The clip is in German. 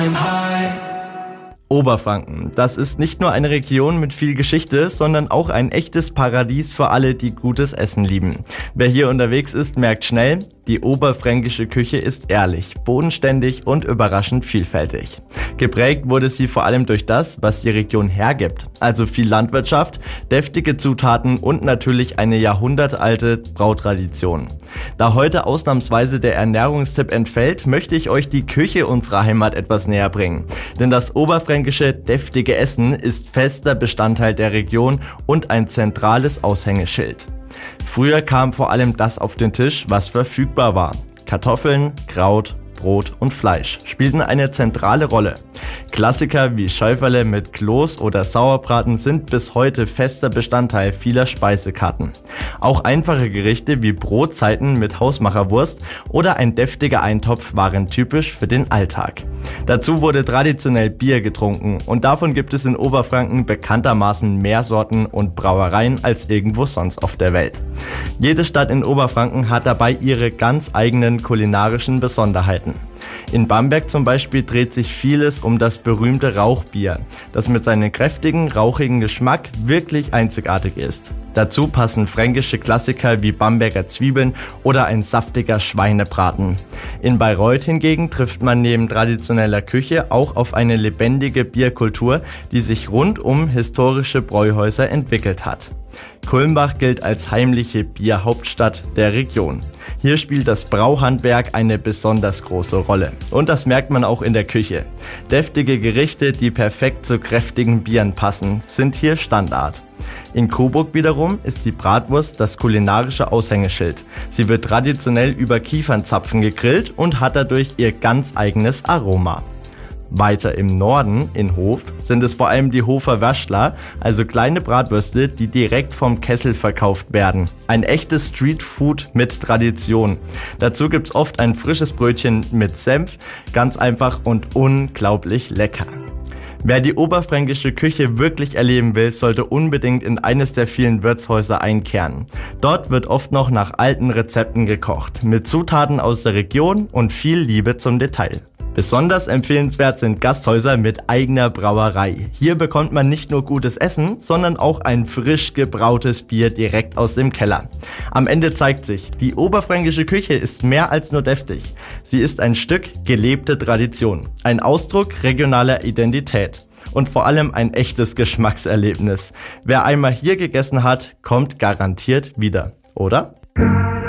Oberfranken, das ist nicht nur eine Region mit viel Geschichte, sondern auch ein echtes Paradies für alle, die gutes Essen lieben. Wer hier unterwegs ist, merkt schnell, die oberfränkische Küche ist ehrlich, bodenständig und überraschend vielfältig. Geprägt wurde sie vor allem durch das, was die Region hergibt, also viel Landwirtschaft, deftige Zutaten und natürlich eine jahrhundertalte Brautradition. Da heute ausnahmsweise der Ernährungstipp entfällt, möchte ich euch die Küche unserer Heimat etwas näher bringen. Denn das oberfränkische deftige Essen ist fester Bestandteil der Region und ein zentrales Aushängeschild. Früher kam vor allem das auf den Tisch, was verfügbar war. Kartoffeln, Kraut, Brot und Fleisch spielten eine zentrale Rolle. Klassiker wie Schäuferle mit Kloß oder Sauerbraten sind bis heute fester Bestandteil vieler Speisekarten. Auch einfache Gerichte wie Brotzeiten mit Hausmacherwurst oder ein deftiger Eintopf waren typisch für den Alltag. Dazu wurde traditionell Bier getrunken und davon gibt es in Oberfranken bekanntermaßen mehr Sorten und Brauereien als irgendwo sonst auf der Welt. Jede Stadt in Oberfranken hat dabei ihre ganz eigenen kulinarischen Besonderheiten. In Bamberg zum Beispiel dreht sich vieles um das berühmte Rauchbier, das mit seinem kräftigen, rauchigen Geschmack wirklich einzigartig ist. Dazu passen fränkische Klassiker wie Bamberger Zwiebeln oder ein saftiger Schweinebraten. In Bayreuth hingegen trifft man neben traditioneller Küche auch auf eine lebendige Bierkultur, die sich rund um historische Bräuhäuser entwickelt hat. Kulmbach gilt als heimliche Bierhauptstadt der Region. Hier spielt das Brauhandwerk eine besonders große Rolle. Und das merkt man auch in der Küche. Deftige Gerichte, die perfekt zu kräftigen Bieren passen, sind hier Standard. In Coburg wiederum ist die Bratwurst das kulinarische Aushängeschild. Sie wird traditionell über Kiefernzapfen gegrillt und hat dadurch ihr ganz eigenes Aroma. Weiter im Norden, in Hof, sind es vor allem die Hofer Würstler, also kleine Bratwürste, die direkt vom Kessel verkauft werden. Ein echtes Streetfood mit Tradition. Dazu gibt's oft ein frisches Brötchen mit Senf, ganz einfach und unglaublich lecker. Wer die oberfränkische Küche wirklich erleben will, sollte unbedingt in eines der vielen Wirtshäuser einkehren. Dort wird oft noch nach alten Rezepten gekocht, mit Zutaten aus der Region und viel Liebe zum Detail. Besonders empfehlenswert sind Gasthäuser mit eigener Brauerei. Hier bekommt man nicht nur gutes Essen, sondern auch ein frisch gebrautes Bier direkt aus dem Keller. Am Ende zeigt sich, die oberfränkische Küche ist mehr als nur deftig. Sie ist ein Stück gelebte Tradition, ein Ausdruck regionaler Identität und vor allem ein echtes Geschmackserlebnis. Wer einmal hier gegessen hat, kommt garantiert wieder, oder?